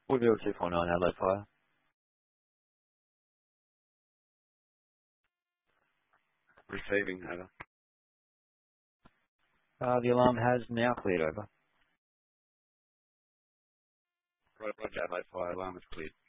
Woodville 249 Adelaide Fire. Receiving, over. The alarm has now cleared over. Roger, Adelaide Fire, alarm is cleared.